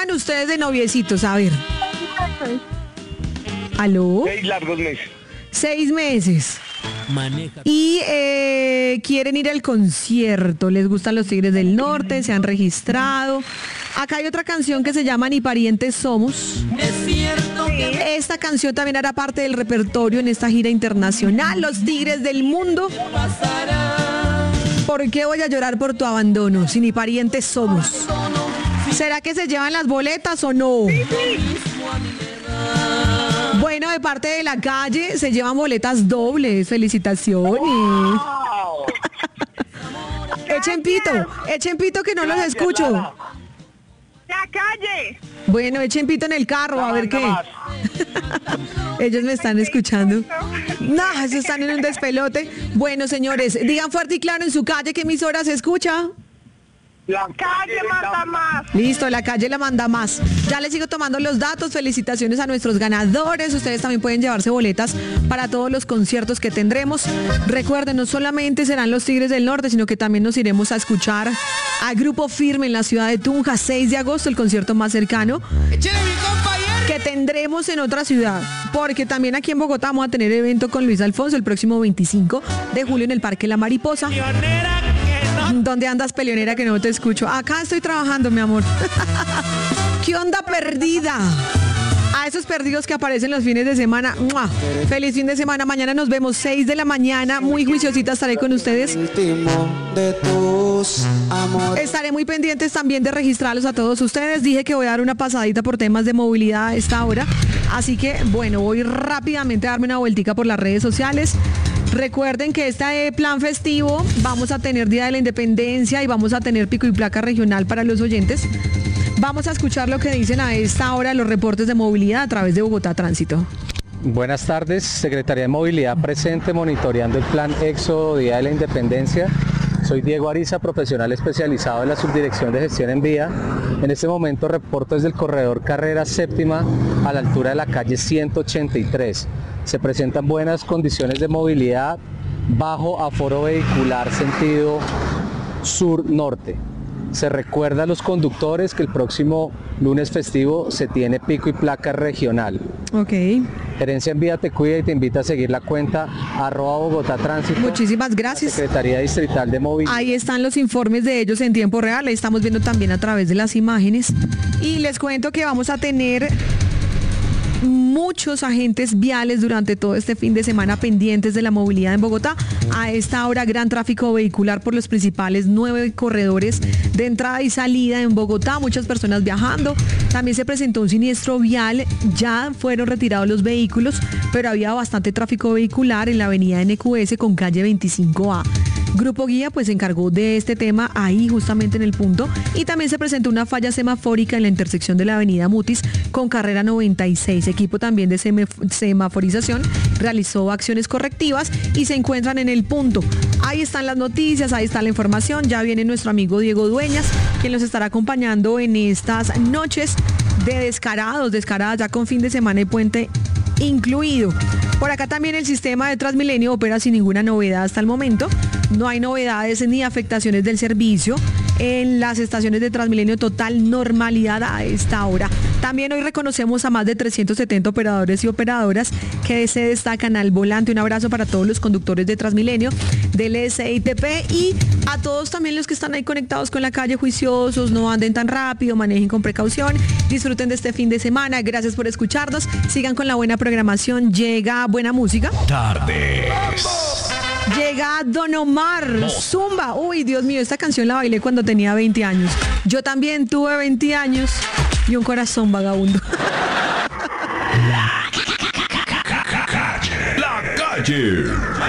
llevan ustedes de noviecitos? A ver. ¿Aló? 6 largos meses. 6 meses. Maneja. Y quieren ir al concierto. Les gustan los Tigres del Norte, se han registrado. Acá hay otra canción que se llama Ni parientes somos. Es cierto que Esta canción también hará parte del repertorio en esta gira internacional. Los Tigres del Mundo. pasará. ¿Por qué voy a llorar por tu abandono si ni parientes somos? ¿Será que se llevan las boletas o no? Bueno, de parte de La Calle se llevan boletas dobles. Felicitaciones. ¡Wow! Echen pito que no los Gracias, escucho. Lara. La Calle. Bueno, echen pito en el carro, a ver qué. Más. Ellos me están escuchando. No, eso están en un despelote. Bueno, señores, digan fuerte y claro en su calle qué emisora se escucha. La Calle manda más. Listo, La Calle la manda más. Ya les sigo tomando los datos. Felicitaciones a nuestros ganadores. Ustedes también pueden llevarse boletas para todos los conciertos que tendremos. Recuerden, no solamente serán los Tigres del Norte, sino que también nos iremos a escuchar a Grupo Firme en la ciudad de Tunja, 6 de agosto, el concierto más cercano Échale, mi compañero. que tendremos en otra ciudad, porque también aquí en Bogotá vamos a tener evento con Luis Alfonso el próximo 25 de julio en el Parque La Mariposa. Pionera que no. ¿Dónde andas, peleonera, que no te escucho? Acá estoy trabajando, mi amor. ¿Qué onda perdida? A esos perdidos que aparecen los fines de semana. ¡Mua! Feliz fin de semana. Mañana nos vemos 6 de la mañana. Muy juiciosita estaré con ustedes. Último de tus amores. Estaré muy pendientes también de registrarlos a todos ustedes. Dije que voy a dar una pasadita por temas de movilidad a esta hora. Así que, bueno, voy rápidamente a darme una vueltica por las redes sociales. Recuerden que este plan festivo vamos a tener Día de la Independencia y vamos a tener pico y placa regional para los oyentes. Vamos a escuchar lo que dicen a esta hora los reportes de movilidad a través de Bogotá Tránsito. Buenas tardes, Secretaría de Movilidad presente monitoreando el plan Éxodo Día de la Independencia. Soy Diego Ariza, profesional especializado en la Subdirección de Gestión en Vía. En este momento reporto desde el corredor Carrera Séptima a la altura de la calle 183. Se presentan buenas condiciones de movilidad, bajo aforo vehicular sentido sur-norte. Se recuerda a los conductores que el próximo lunes festivo se tiene pico y placa regional. Ok. Gerencia en Vía te cuida y te invita a seguir la cuenta @Bogotá Tránsito. Muchísimas gracias. Secretaría Distrital de Movilidad. Ahí están los informes de ellos en tiempo real. Ahí estamos viendo también a través de las imágenes. Y les cuento que vamos a tener muchos agentes viales durante todo este fin de semana pendientes de la movilidad en Bogotá. A esta hora, gran tráfico vehicular por los principales 9 corredores de entrada y salida en Bogotá. Muchas personas viajando. También se presentó un siniestro vial. Ya fueron retirados los vehículos, pero había bastante tráfico vehicular en la avenida NQS con calle 25A. Grupo Guía pues se encargó de este tema ahí justamente en el punto, y también se presentó una falla semafórica en la intersección de la avenida Mutis con carrera 96. Equipo también de semaforización realizó acciones correctivas y se encuentran en el punto. Ahí están las noticias, ahí está la información. Ya viene nuestro amigo Diego Dueñas, quien nos estará acompañando en estas noches de descaradas ya con fin de semana y puente incluido. Por acá también el sistema de Transmilenio opera sin ninguna novedad hasta el momento. No hay novedades ni afectaciones del servicio. En las estaciones de Transmilenio, total normalidad a esta hora. También hoy reconocemos a más de 370 operadores y operadoras que se destacan al volante. Un abrazo para todos los conductores de Transmilenio, del SITP, y a todos también los que están ahí conectados con la calle, juiciosos, no anden tan rápido, manejen con precaución, disfruten de este fin de semana. Gracias por escucharnos, sigan con la buena programación, llega buena música. Tardes. Llega Don Omar, Zumba. Uy, Dios mío, esta canción la bailé cuando tenía 20 años. Yo también tuve 20 años y un corazón vagabundo. La calle.